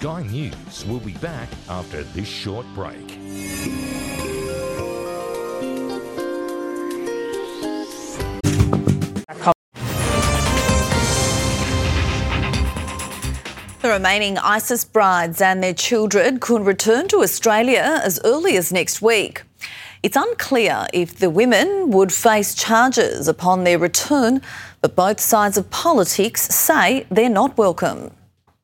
Sky News will be back after this short break. The remaining ISIS brides and their children could return to Australia as early as next week. It's unclear if the women would face charges upon their return, but both sides of politics say they're not welcome.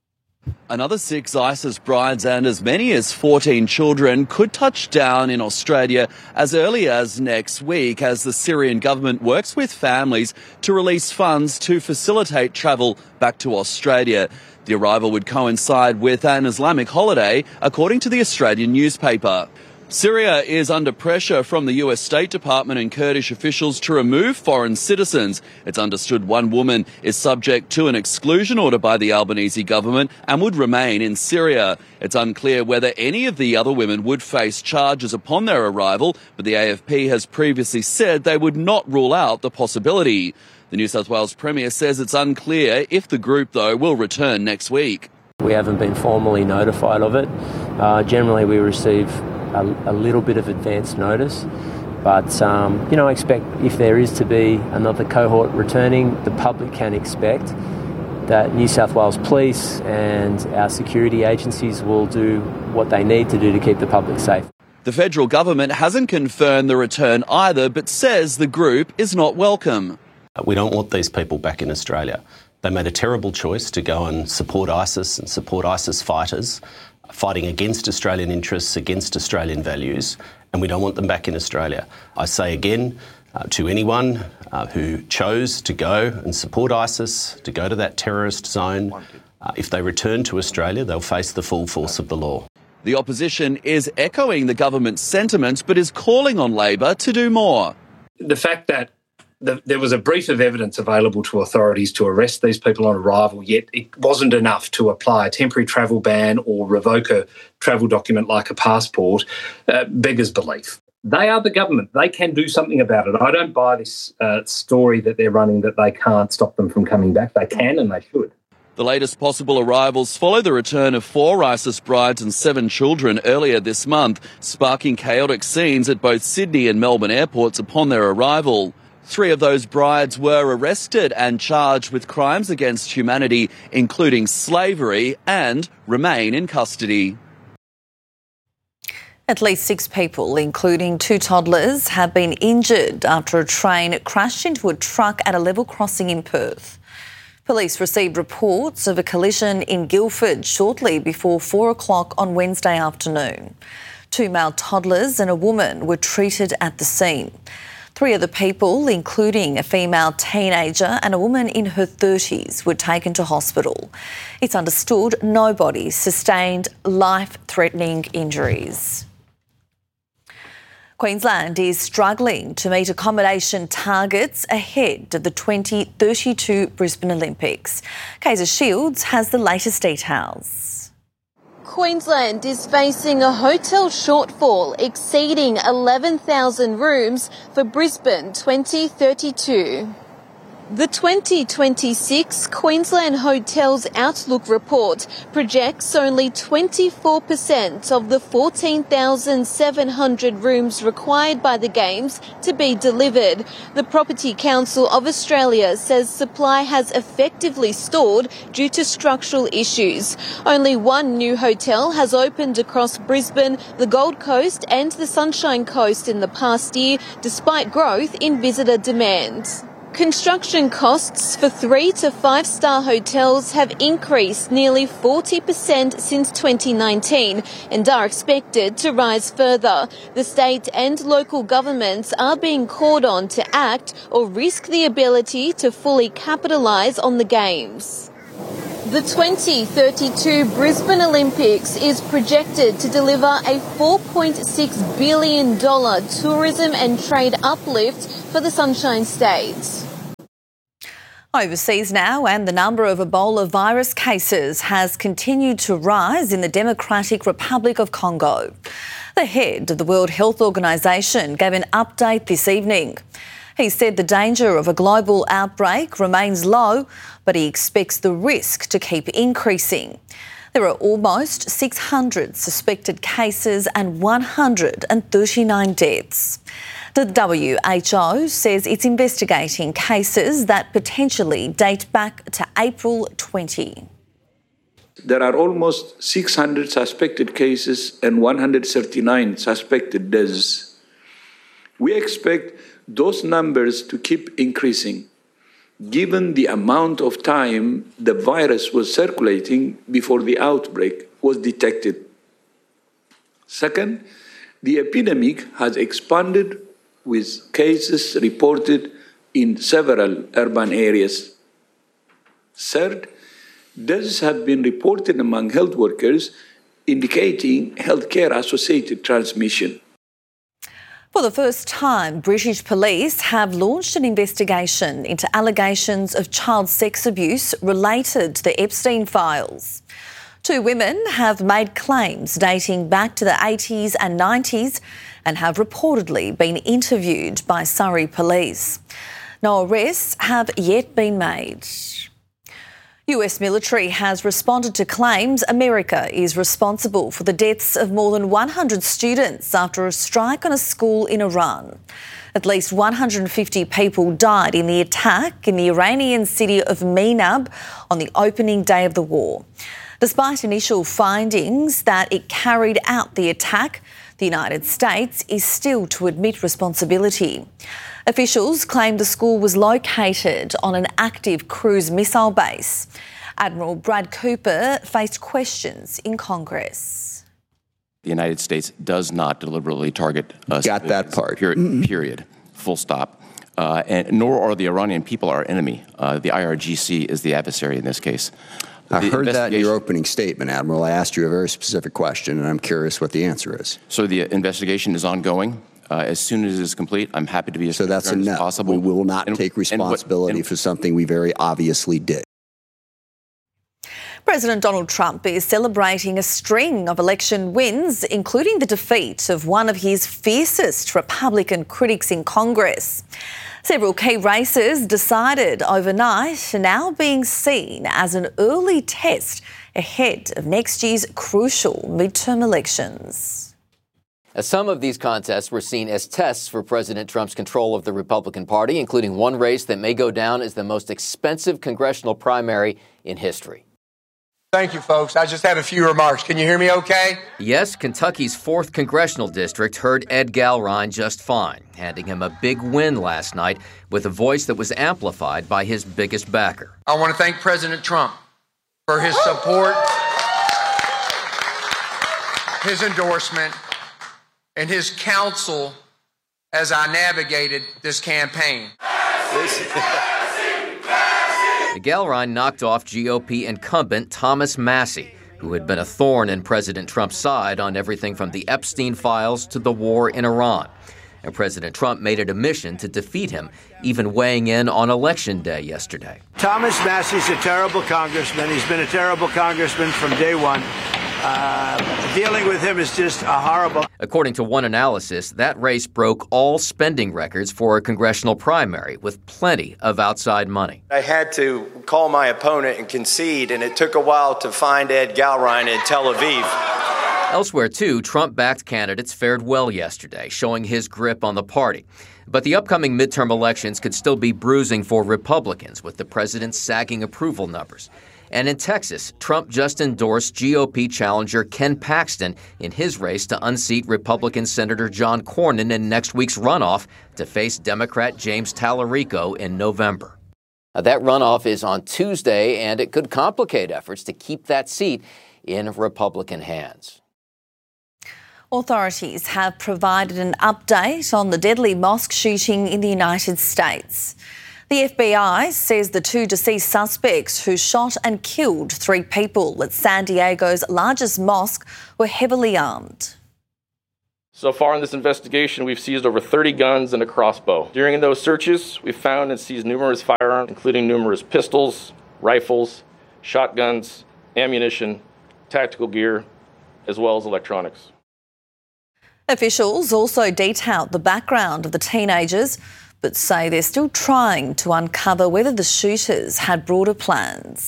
Another 6 ISIS brides and as many as 14 children could touch down in Australia as early as next week as the Syrian government works with families to release funds to facilitate travel back to Australia. The arrival would coincide with an Islamic holiday, according to the Australian newspaper. Syria is under pressure from the US State Department and Kurdish officials to remove foreign citizens. It's understood one woman is subject to an exclusion order by the Albanese government and would remain in Syria. It's unclear whether any of the other women would face charges upon their arrival, but the AFP has previously said they would not rule out the possibility. The New South Wales Premier says it's unclear if the group, though, will return next week. We haven't been formally notified of it. Generally, we receive a little bit of advance notice, but I expect if there is to be another cohort returning, the public can expect that New South Wales Police and our security agencies will do what they need to do to keep the public safe. The federal government hasn't confirmed the return either, but says the group is not welcome. We don't want these people back in Australia. They made a terrible choice to go and support ISIS and support ISIS fighters, fighting against Australian interests, against Australian values, and we don't want them back in Australia. I say again to anyone who chose to go and support ISIS, to go to that terrorist zone, if they return to Australia, they'll face the full force of the law. The opposition is echoing the government's sentiments, but is calling on Labor to do more. The fact that there was a brief of evidence available to authorities to arrest these people on arrival, yet it wasn't enough to apply a temporary travel ban or revoke a travel document like a passport, beggars belief. They are the government. They can do something about it. I don't buy this story that they're running that they can't stop them from coming back. They can and they should. The latest possible arrivals follow the return of 4 ISIS brides and 7 children earlier this month, sparking chaotic scenes at both Sydney and Melbourne airports upon their arrival. 3 of those brides were arrested and charged with crimes against humanity, including slavery, and remain in custody. At least 6 people, including 2 toddlers, have been injured after a train crashed into a truck at a level crossing in Perth. Police received reports of a collision in Guildford shortly before 4 o'clock on Wednesday afternoon. 2 male toddlers and a woman were treated at the scene. 3 other people, including a female teenager and a woman in her 30s, were taken to hospital. It's understood nobody sustained life-threatening injuries. Queensland is struggling to meet accommodation targets ahead of the 2032 Brisbane Olympics. Kaiser Shields has the latest details. Queensland is facing a hotel shortfall exceeding 11,000 rooms for Brisbane 2032. The 2026 Queensland Hotels Outlook report projects only 24% of the 14,700 rooms required by the Games to be delivered. The Property Council of Australia says supply has effectively stalled due to structural issues. Only 1 new hotel has opened across Brisbane, the Gold Coast and the Sunshine Coast in the past year, despite growth in visitor demand. Construction costs for 3 to 5-star hotels have increased nearly 40% since 2019 and are expected to rise further. The state and local governments are being called on to act or risk the ability to fully capitalise on the Games. The 2032 Brisbane Olympics is projected to deliver a $4.6 billion tourism and trade uplift for the Sunshine State. Overseas now, and the number of Ebola virus cases has continued to rise in the Democratic Republic of Congo. The head of the World Health Organization gave an update this evening. He said the danger of a global outbreak remains low, but he expects the risk to keep increasing. There are almost 600 suspected cases and 139 deaths. The WHO says it's investigating cases that potentially date back to April 20. There are almost 600 suspected cases and 139 suspected deaths. We expect those numbers to keep increasing, given the amount of time the virus was circulating before the outbreak was detected. Second, the epidemic has expanded with cases reported in several urban areas. Third, deaths have been reported among health workers, indicating healthcare-associated transmission. For the first time, British police have launched an investigation into allegations of child sex abuse related to the Epstein files. 2 women have made claims dating back to the 80s and 90s and have reportedly been interviewed by Surrey Police. No arrests have yet been made. US military has responded to claims America is responsible for the deaths of more than 100 students after a strike on a school in Iran. At least 150 people died in the attack in the Iranian city of Meenab on the opening day of the war. Despite initial findings that it carried out the attack, the United States is still to admit responsibility. Officials claim the school was located on an active cruise missile base. Admiral Brad Cooper faced questions in Congress. The United States does not deliberately target us. Got that part. Period. Full stop. And nor are the Iranian people our enemy. The IRGC is the adversary in this case. I heard that in your opening statement, Admiral. I asked you a very specific question, and I'm curious what the answer is. So the investigation is ongoing. As soon as it is complete, I'm happy to be as transparent as possible. We will not take responsibility for something we very obviously did. President Donald Trump is celebrating a string of election wins, including the defeat of one of his fiercest Republican critics in Congress. Several key races decided overnight are now being seen as an early test ahead of next year's crucial midterm elections. Some of these contests were seen as tests for President Trump's control of the Republican Party, including one race that may go down as the most expensive congressional primary in history. Thank you, folks. I just have a few remarks. Can you hear me okay? Yes, Kentucky's 4th congressional district heard Ed Galrine just fine, handing him a big win last night with a voice that was amplified by his biggest backer. I want to thank President Trump for his support, his endorsement, and his counsel as I navigated this campaign. Galrine knocked off GOP incumbent Thomas Massie, who had been a thorn in President Trump's side on everything from the Epstein files to the war in Iran. And President Trump made it a mission to defeat him, even weighing in on Election Day yesterday. Thomas Massie's a terrible congressman. He's been a terrible congressman from day one. Dealing with him is just horrible. According to one analysis, that race broke all spending records for a congressional primary with plenty of outside money. I had to call my opponent and concede, and it took a while to find Ed Galrine in Tel Aviv. Elsewhere, too, Trump-backed candidates fared well yesterday, showing his grip on the party. But the upcoming midterm elections could still be bruising for Republicans, with the president's sagging approval numbers. And in Texas, Trump just endorsed GOP challenger Ken Paxton in his race to unseat Republican Senator John Cornyn in next week's runoff to face Democrat James Tallarico in November. That runoff is on Tuesday, and it could complicate efforts to keep that seat in Republican hands. Authorities have provided an update on the deadly mosque shooting in the United States. The FBI says the 2 deceased suspects who shot and killed 3 people at San Diego's largest mosque were heavily armed. So far in this investigation, we've seized over 30 guns and a crossbow. During those searches, we found and seized numerous firearms, including numerous pistols, rifles, shotguns, ammunition, tactical gear, as well as electronics. Officials also detailed the background of the teenagers, but say they're still trying to uncover whether the shooters had broader plans.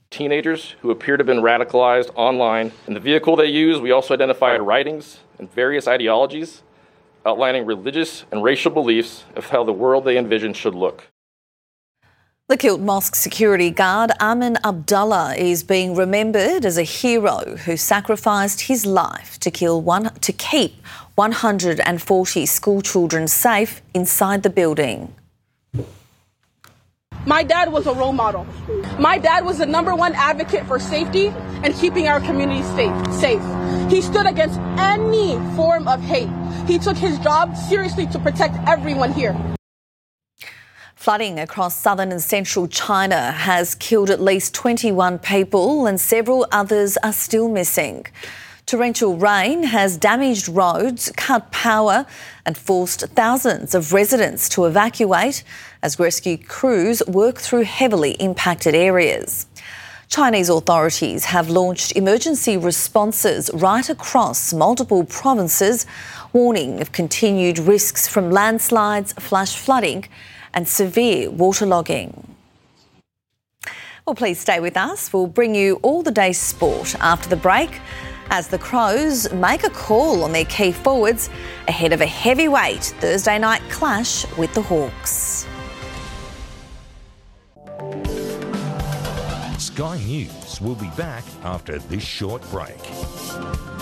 teenagers who appear to have been radicalized online. In the vehicle they used, we also identified writings and various ideologies outlining religious and racial beliefs of how the world they envisioned should look. The killed mosque security guard Amin Abdullah is being remembered as a hero who sacrificed his life to keep 140 school children safe inside the building. My dad was a role model. My dad was the #1 advocate for safety and keeping our community safe. He stood against any form of hate. He took his job seriously to protect everyone here. Flooding across southern and central China has killed at least 21 people and several others are still missing. Torrential rain has damaged roads, cut power and forced thousands of residents to evacuate as rescue crews work through heavily impacted areas. Chinese authorities have launched emergency responses right across multiple provinces, warning of continued risks from landslides, flash flooding and severe waterlogging. Well, please stay with us. We'll bring you all the day's sport after the break as the Crows make a call on their key forwards ahead of a heavyweight Thursday night clash with the Hawks. Sky News will be back after this short break.